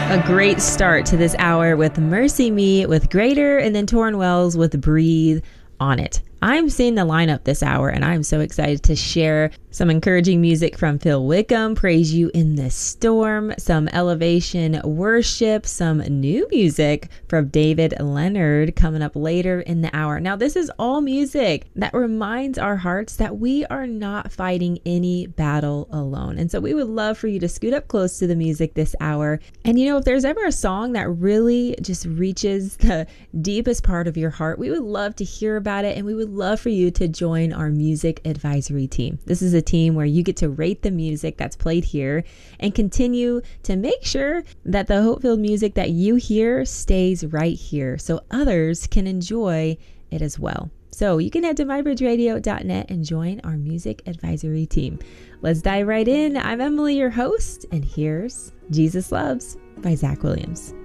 A great start to this hour with Mercy Me with Greater, and then Torrin Wells with Breathe on It. I'm seeing the lineup this hour, and I'm so excited to share some encouraging music from Phil Wickham, Praise You in the Storm, some elevation worship, some new music from David Leonard coming up later in the hour. Now, this is all music that reminds our hearts that we are not fighting any battle alone. And so we would love for you to scoot up close to the music this hour. And you know, if there's ever a song that really just reaches the deepest part of your heart, we would love to hear about it, and we would love for you to join our music advisory team. This is a team where you get to rate the music that's played here and continue to make sure that the hope-filled music that you hear stays right here so others can enjoy it as well. So you can head to mybridgeradio.net and join our music advisory team. Let's dive right in. I'm Emily, your host, and here's Jesus Loves by Zach Williams.